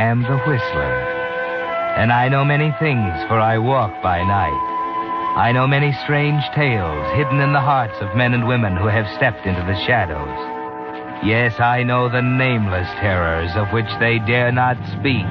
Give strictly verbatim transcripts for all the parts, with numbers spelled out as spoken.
am the Whistler. And I know many things, for I walk by night. I know many strange tales hidden in the hearts of men and women who have stepped into the shadows. Yes, I know the nameless terrors of which they dare not speak.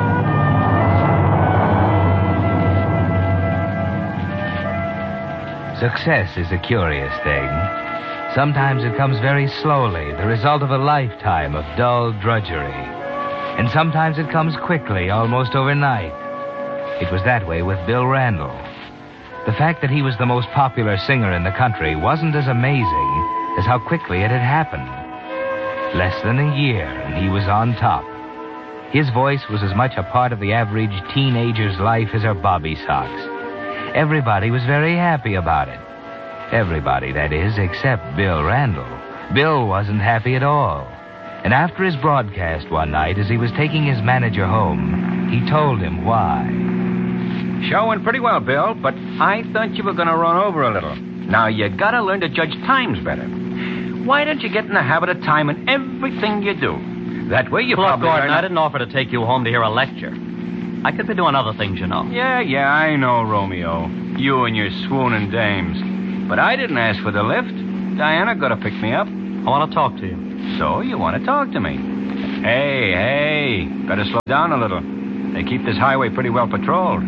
Success is a curious thing. Sometimes it comes very slowly, the result of a lifetime of dull drudgery. And sometimes it comes quickly, almost overnight. It was that way with Bill Randall. The fact that he was the most popular singer in the country wasn't as amazing as how quickly it had happened. Less than a year, and he was on top. His voice was as much a part of the average teenager's life as her bobby socks. Everybody was very happy about it. Everybody, that is, except Bill Randall. Bill wasn't happy at all. And after his broadcast one night, as he was taking his manager home, he told him why. Show went pretty well, Bill, but I thought you were going to run over a little. Now, you got to learn to judge times better. Why don't you get in the habit of timing everything you do? That way you Look, probably... Gordon, learn... I didn't offer to take you home to hear a lecture. I could be doing other things, you know. Yeah, yeah, I know, Romeo. You and your swooning dames. But I didn't ask for the lift. Diana got to pick me up. I want to talk to you. So you want to talk to me? Hey, hey, better slow down a little. They keep this highway pretty well patrolled.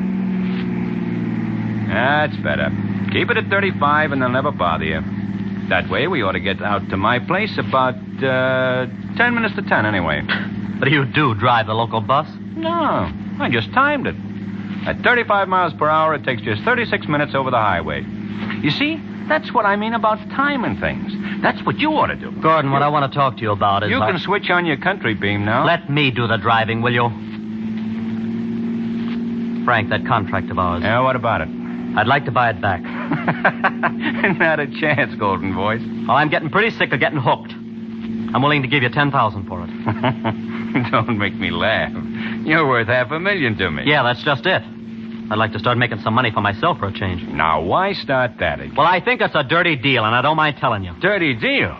That's better. Keep it at thirty-five and they'll never bother you. That way we ought to get out to my place about uh, ten minutes to ten anyway. But you do drive the local bus? No, I just timed it. At thirty-five miles per hour, it takes just thirty-six minutes over the highway. You see, that's what I mean about timing things. That's what you ought to do. Gordon, what I want to talk to you about is... You I... can switch on your country beam now. Let me do the driving, will you? Frank, that contract of ours. Yeah, what about it? I'd like to buy it back. Not a chance, Golden Voice. Well, I'm getting pretty sick of getting hooked. I'm willing to give you ten thousand for it. Don't make me laugh. You're worth half a million to me. Yeah, that's just it. I'd like to start making some money for myself for a change. Now, why start that again? Well, I think it's a dirty deal, and I don't mind telling you. Dirty deal?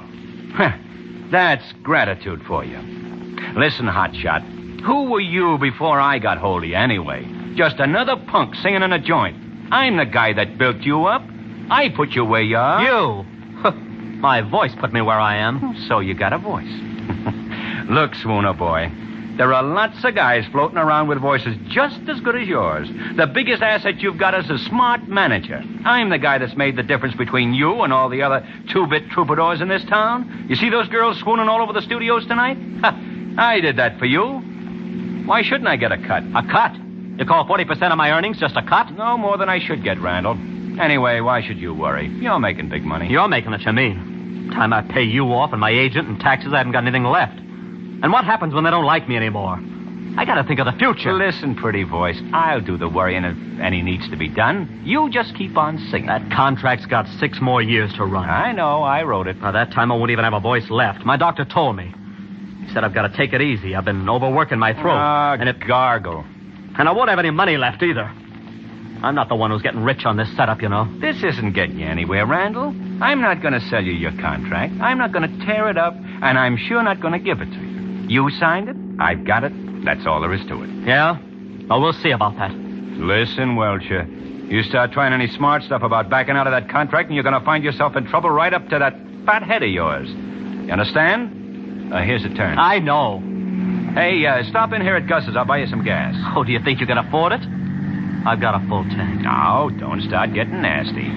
That's gratitude for you. Listen, hotshot. Who were you before I got hold of you anyway? Just another punk singing in a joint. I'm the guy that built you up. I put you where you are. You? My voice put me where I am. So you got a voice. Look, Swooner boy, there are lots of guys floating around with voices just as good as yours. The biggest asset you've got is a smart manager. I'm the guy that's made the difference between you and all the other two-bit troubadours in this town. You see those girls swooning all over the studios tonight? I did that for you. Why shouldn't I get a cut? A cut? You call forty percent of my earnings just a cut? No more than I should get, Randall. Anyway, why should you worry? You're making big money. You're making what you mean. Time I pay you off and my agent and taxes, I haven't got anything left. And what happens when they don't like me anymore? I gotta think of the future. Listen, pretty voice, I'll do the worrying if any needs to be done. You just keep on singing. That contract's got six more years to run. I know, I wrote it. By that time, I won't even have a voice left. My doctor told me. He said I've got to take it easy. I've been overworking my throat. Ah, and it gargle. And I won't have any money left either. I'm not the one who's getting rich on this setup, you know. This isn't getting you anywhere, Randall. I'm not going to sell you your contract. I'm not going to tear it up, and I'm sure not going to give it to you. You signed it. I've got it. That's all there is to it. Yeah? Well, we'll see about that. Listen, Welcher. You start trying any smart stuff about backing out of that contract, and you're going to find yourself in trouble right up to that fat head of yours. You understand? Uh, here's a turn. I know. Hey, uh, stop in here at Gus's. I'll buy you some gas. Oh, do you think you can afford it? I've got a full tank. No, don't start getting nasty.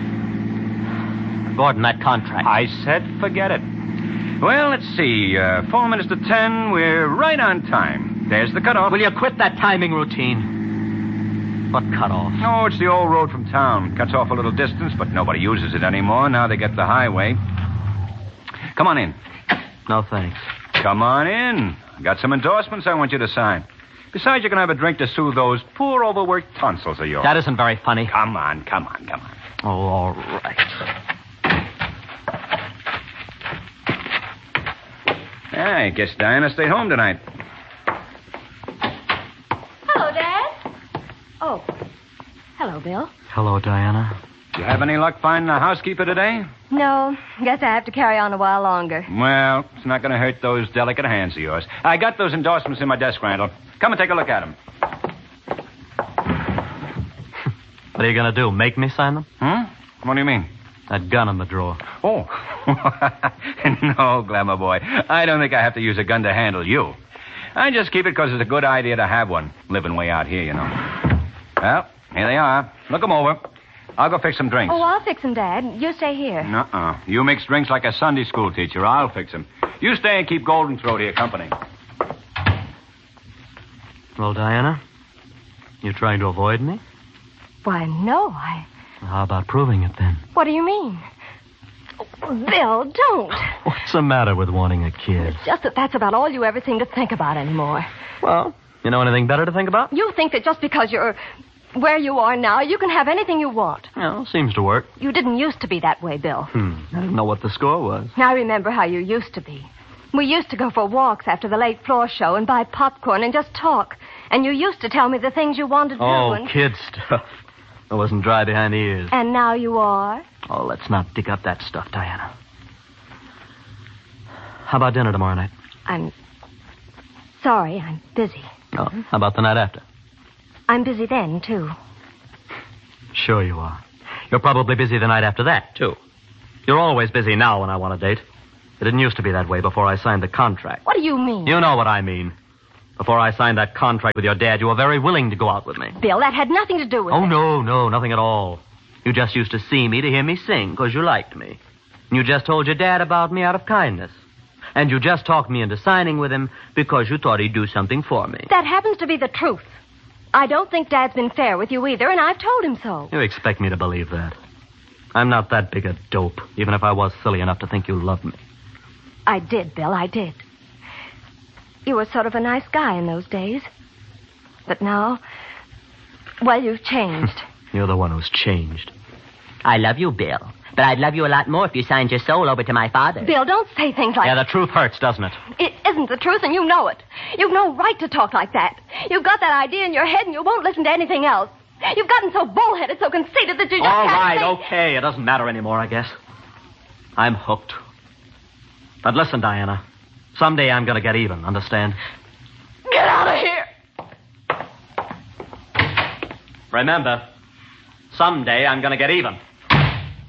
Gordon, that contract. I said forget it. Well, let's see. Uh, four minutes to ten. We're right on time. There's the cutoff. Will you quit that timing routine? What cutoff? Oh, it's the old road from town. Cuts off a little distance, but nobody uses it anymore. Now they get the highway. Come on in. No, thanks. Come on in. I got some endorsements I want you to sign. Besides, you can have a drink to soothe those poor, overworked tonsils of yours. That isn't very funny. Come on, come on, come on. Oh, all right. I guess Diana stayed home tonight. Hello, Dad. Oh. Hello, Bill. Hello, Diana. You have any luck finding a housekeeper today? No. Guess I have to carry on a while longer. Well, it's not going to hurt those delicate hands of yours. I got those endorsements in my desk, Randall. Come and take a look at them. What are you going to do, make me sign them? Hmm? What do you mean? That gun in the drawer. Oh. No, Glamour boy. I don't think I have to use a gun to handle you. I just keep it because it's a good idea to have one, living way out here, you know. Well, here they are. Look them over. I'll go fix some drinks. Oh, I'll fix them, Dad. You stay here. Nuh-uh. You mix drinks like a Sunday school teacher. I'll fix them. You stay and keep Golden Throat here company. Well, Diana, you trying to avoid me? Why, no, I... How about proving it, then? What do you mean? Oh, Bill, don't. What's the matter with wanting a kid? It's just that that's about all you ever seem to think about anymore. Well, you know anything better to think about? You think that just because you're where you are now, you can have anything you want. Well, seems to work. You didn't used to be that way, Bill. Hmm. I didn't know what the score was. I remember how you used to be. We used to go for walks after the late floor show and buy popcorn and just talk. And you used to tell me the things you wanted to Oh, do. And... kid stuff. I wasn't dry behind the ears. And now you are? Oh, let's not dig up that stuff, Diana. How about dinner tomorrow night? I'm sorry, I'm busy. Oh, how about the night after? I'm busy then, too. Sure you are. You're probably busy the night after that, too. You're always busy now when I want a date. It didn't used to be that way before I signed the contract. What do you mean? You know what I mean. Before I signed that contract with your dad, you were very willing to go out with me. Bill, that had nothing to do with Oh, it. no, no, nothing at all. You just used to see me to hear me sing because you liked me. And you just told your dad about me out of kindness. And you just talked me into signing with him because you thought he'd do something for me. That happens to be the truth. I don't think Dad's been fair with you either, and I've told him so. You expect me to believe that? I'm not that big a dope, even if I was silly enough to think you loved me. I did, Bill, I did. You were sort of a nice guy in those days. But now, well, you've changed. You're the one who's changed. I love you, Bill. But I'd love you a lot more if you signed your soul over to my father. Bill, don't say things like Yeah, that. the truth hurts, doesn't it? It isn't the truth, and you know it. You've no right to talk like that. You've got that idea in your head, and you won't listen to anything else. You've gotten so bullheaded, so conceited that you just All can't right, say... okay. It doesn't matter anymore, I guess. I'm hooked. But listen, Diana. Someday I'm going to get even, understand? Get out of here! Remember, someday I'm going to get even.